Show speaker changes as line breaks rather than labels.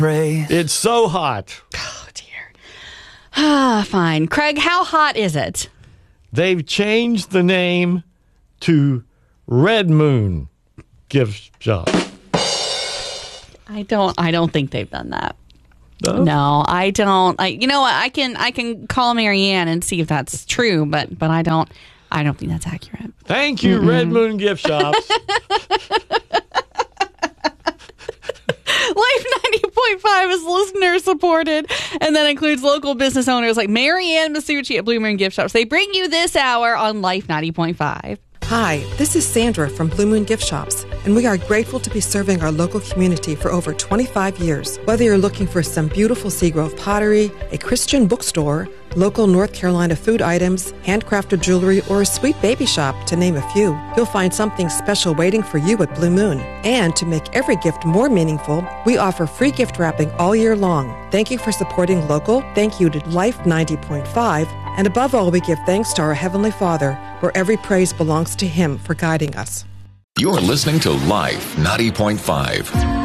It's so hot.
Oh, dear. Fine. Craig, how hot is it?
They've changed the name to Red Moon Gift Shop.
I don't think they've done that.
No,
I don't. You know what? I can call Marianne and see if that's true, but I don't think that's accurate.
Thank you, Red Moon Gift Shops.
Life 90.5 is listener supported, and that includes local business owners like Marianne Masucci at Blue Moon Gift Shops. They bring you this hour on Life 90.5.
Hi, this is Sandra from Blue Moon Gift Shops, and we are grateful to be serving our local community for over 25 years. Whether you're looking for some beautiful Seagrove pottery, a Christian bookstore, local North Carolina food items, handcrafted jewelry, or a sweet baby shop, to name a few, you'll find something special waiting for you at Blue Moon. And to make every gift more meaningful, we offer free gift wrapping all year long. Thank you for supporting local. Thank you to Life 90.5. And above all, we give thanks to our Heavenly Father, where every praise belongs to Him for guiding us.
You're listening to Life 90.5.